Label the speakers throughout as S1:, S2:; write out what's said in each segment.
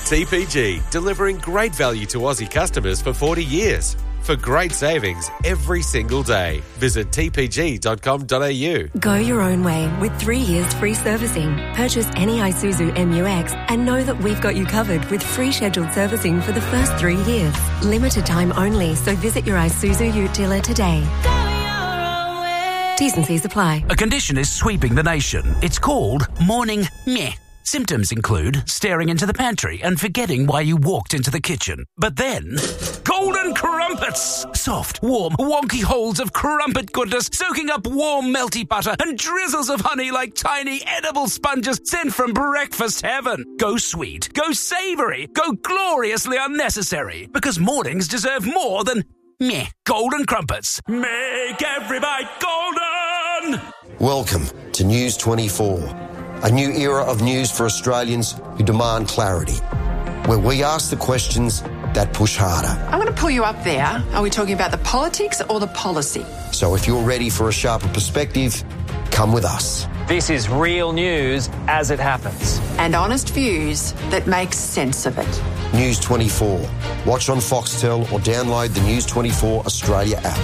S1: TPG, delivering great value to Aussie customers for 40 years. For great savings every single day, visit tpg.com.au.
S2: Go your own way with 3 years free servicing. Purchase any Isuzu MU-X and know that we've got you covered with free scheduled servicing for the first 3 years. Limited time only, so visit your Isuzu Ute dealer today. T's and C's apply.
S3: A condition is sweeping the nation. It's called morning meh. Symptoms include staring into the pantry and forgetting why you walked into the kitchen. But then, golden crumpets! Soft, warm, wonky holes of crumpet goodness soaking up warm, melty butter and drizzles of honey like tiny edible sponges sent from breakfast heaven. Go sweet, go savoury, go gloriously unnecessary. Because mornings deserve more than meh. Golden crumpets. Make every bite golden!
S4: Welcome to News 24. A new era of news for Australians who demand clarity, where we ask the questions that push harder.
S5: I'm going to pull you up there. Are we talking about the politics or the policy?
S4: So if you're ready for a sharper perspective, come with us.
S6: This is real news as it happens.
S5: And honest views that make sense of it.
S4: News 24. Watch on Foxtel or download the News 24 Australia app.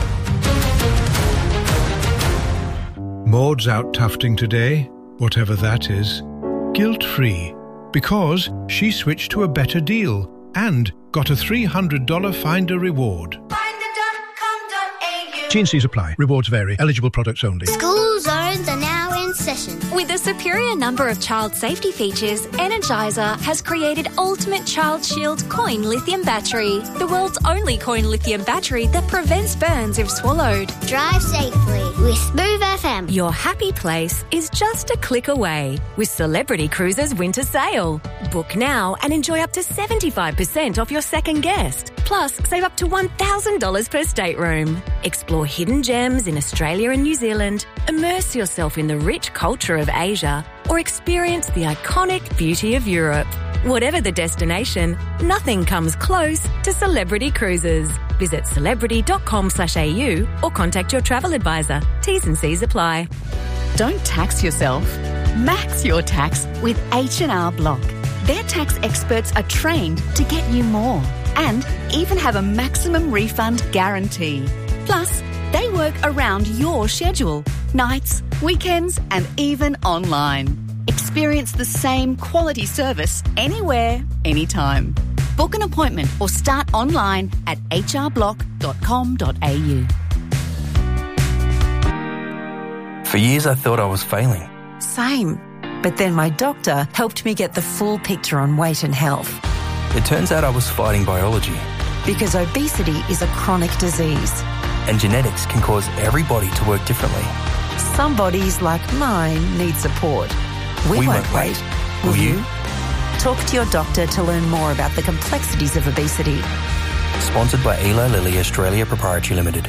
S7: Maud's out tufting today, whatever that is, guilt-free, because she switched to a better deal and got a $300 Finder reward.
S8: Finder.com.au.
S7: T&Cs apply. Rewards vary. Eligible products only.
S8: School zones are now in session.
S9: With a superior number of child safety features, Energizer has created Ultimate Child Shield Coin Lithium Battery, the world's only coin lithium battery that prevents burns if swallowed.
S8: Drive safely with Smooth FM.
S2: Your happy place is just a click away with Celebrity Cruises Winter Sale. Book now and enjoy up to 75% off your second guest. Plus, save up to $1,000 per stateroom. Explore hidden gems in Australia and New Zealand, immerse yourself in the rich culture of Asia, or experience the iconic beauty of Europe. Whatever the destination, nothing comes close to Celebrity Cruises. Visit celebrity.com.au or contact your travel advisor. T's and C's apply.
S10: Don't tax yourself. Max your tax with H&R Block. Their tax experts are trained to get you more and even have a maximum refund guarantee. Plus, they work around your schedule, nights, weekends, and even online. Experience the same quality service anywhere, anytime. Book an appointment or start online at hrblock.com.au.
S11: For years, I thought I was failing.
S12: Same. But then my doctor helped me get the full picture on weight and health.
S11: It turns out I was fighting biology.
S12: Because obesity is a chronic disease.
S11: And genetics can cause everybody to work differently.
S12: Some bodies, like mine, need support. We won't wait. Will you? Talk to your doctor to learn more about the complexities of obesity.
S11: Sponsored by Eli Lilly Australia Proprietary Limited.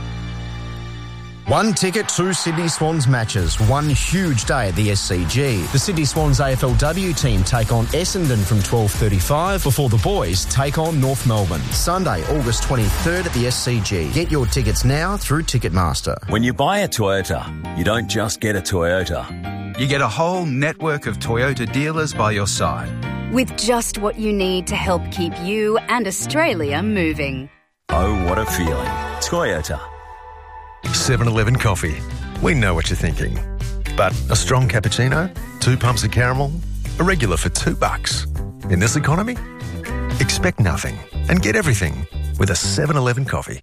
S13: One ticket, two Sydney Swans matches, one huge day at the SCG. The Sydney Swans AFLW team take on Essendon from 12:35 before the boys take on North Melbourne. Sunday, August 23rd at the SCG. Get your tickets now through Ticketmaster.
S14: When you buy a Toyota, you don't just get a Toyota.
S15: You get a whole network of Toyota dealers by your side.
S16: With just what you need to help keep you and Australia moving.
S14: Oh, what a feeling. Toyota.
S17: 7-Eleven coffee. We know what you're thinking. But a strong cappuccino, 2 pumps of caramel, a regular for $2. In this economy, expect nothing and get everything with a 7-Eleven coffee.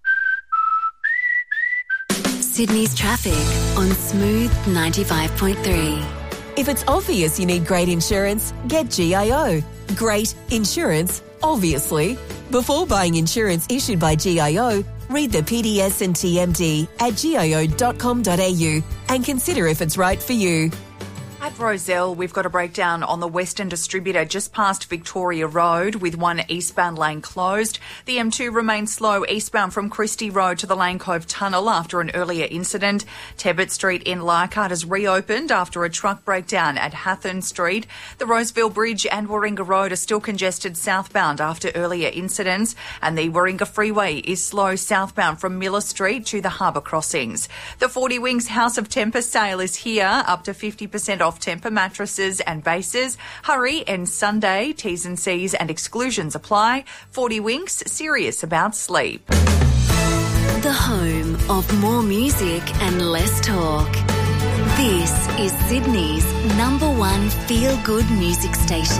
S18: Sydney's traffic on Smooth 95.3.
S19: If it's obvious you need great insurance, get GIO. Great insurance, obviously. Before buying insurance issued by GIO, read the PDS and TMD at gio.com.au and consider if it's right for you.
S20: At Rozelle, we've got a breakdown on the Western Distributor just past Victoria Road with one eastbound lane closed. The M2 remains slow eastbound from Christie Road to the Lane Cove Tunnel after an earlier incident. Tebbit Street in Leichhardt has reopened after a truck breakdown at Hathorn Street. The Roseville Bridge and Warringah Road are still congested southbound after earlier incidents, and the Warringah Freeway is slow southbound from Miller Street to the Harbour Crossings. The 40 Wings House of Tempest sale is here, up to 50% off soft temper mattresses and bases. Hurry ends Sunday. T's and C's and exclusions apply. 40 Winks, serious about sleep.
S18: The home of more music and less talk. This is Sydney's #1 feel-good music station.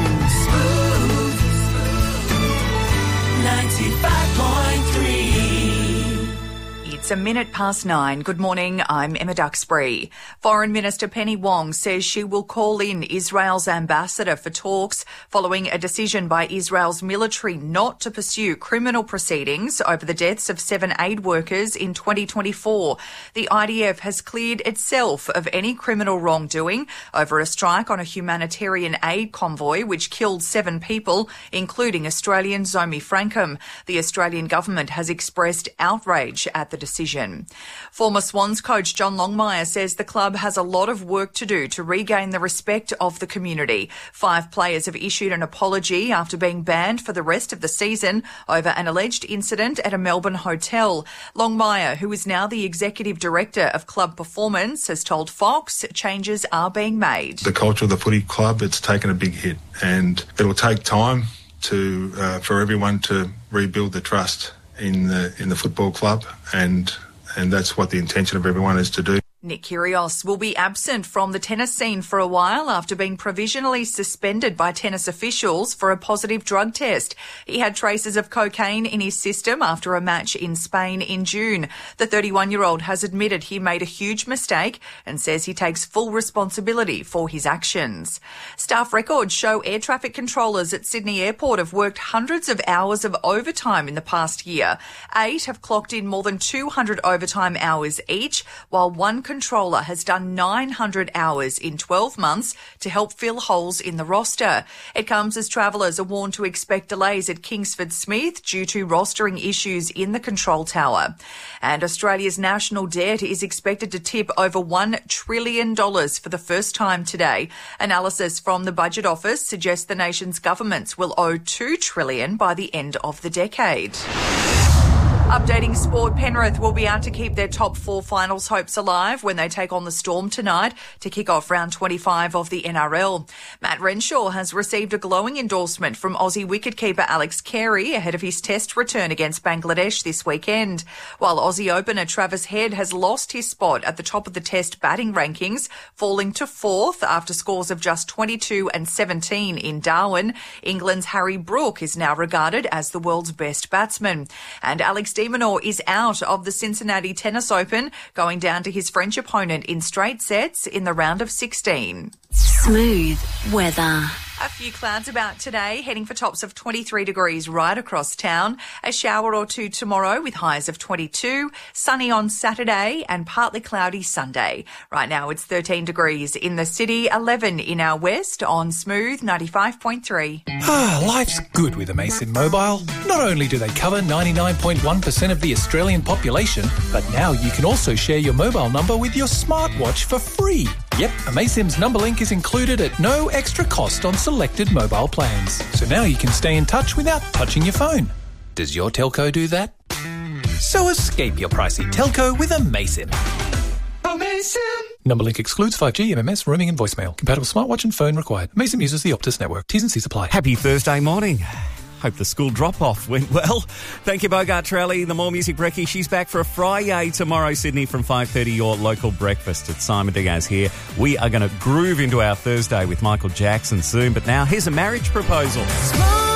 S20: 95.3. It's 9:01. Good morning, I'm Emma Duxbury. Foreign Minister Penny Wong says she will call in Israel's ambassador for talks following a decision by Israel's military not to pursue criminal proceedings over the deaths of 7 aid workers in 2024. The IDF has cleared itself of any criminal wrongdoing over a strike on a humanitarian aid convoy which killed 7 people, including Australian Zomi Frankham. The Australian government has expressed outrage at the decision. Former Swans coach John Longmire says the club has a lot of work to do to regain the respect of the community. 5 players have issued an apology after being banned for the rest of the season over an alleged incident at a Melbourne hotel. Longmire, who is now the executive director of club performance, has told Fox changes are being made.
S21: The culture of the footy club, it's taken a big hit, and it'll take time to for everyone to rebuild the trust in the football club, and that's what the intention of everyone is to do.
S20: Nick Kyrgios will be absent from the tennis scene for a while after being provisionally suspended by tennis officials for a positive drug test. He had traces of cocaine in his system after a match in Spain in June. The 31-year-old has admitted he made a huge mistake and says he takes full responsibility for his actions. Staff records show air traffic controllers at Sydney Airport have worked hundreds of hours of overtime in the past year. 8 have clocked in more than 200 overtime hours each, while one controller has done 900 hours in 12 months to help fill holes in the roster. It comes as travellers are warned to expect delays at Kingsford Smith due to rostering issues in the control tower. And Australia's national debt is expected to tip over $1 trillion for the first time today. Analysis from the Budget Office suggests the nation's governments will owe $2 trillion by the end of the decade. Updating sport, Penrith will be out to keep their top 4 finals hopes alive when they take on the Storm tonight to kick off round 25 of the NRL. Matt Renshaw has received a glowing endorsement from Aussie wicketkeeper Alex Carey ahead of his test return against Bangladesh this weekend. While Aussie opener Travis Head has lost his spot at the top of the test batting rankings, falling to 4th after scores of just 22 and 17 in Darwin, England's Harry Brook is now regarded as the world's best batsman. And Alex de Minaur is out of the Cincinnati Tennis Open, going down to his French opponent in straight sets in the round of 16.
S18: Smooth weather.
S20: A few clouds about today, heading for tops of 23 degrees right across town. A shower or two tomorrow with highs of 22. Sunny on Saturday and partly cloudy Sunday. Right now it's 13 degrees in the city, 11 in our west on Smooth 95.3.
S22: Life's good with Amaysim Mobile. Not only do they cover 99.1% of the Australian population, but now you can also share your mobile number with your smartwatch for free. Yep, Amaysim's number link is included at no extra cost on selected mobile plans. So now you can stay in touch without touching your phone. Does your telco do that? So escape your pricey telco with Amaysim. Amaysim! Number link excludes 5G, MMS, roaming and voicemail. Compatible smartwatch and phone required. Amaysim uses the Optus network. T's and C's apply.
S23: Happy Thursday morning. Hope the school drop-off went well. Thank you, Bogart Trelli. The More Music Brekkie. She's back for a Friday tomorrow, Sydney, from 5:30, your local breakfast. It's Simon Diaz here. We are going to groove into our Thursday with Michael Jackson soon. But now, here's a marriage proposal.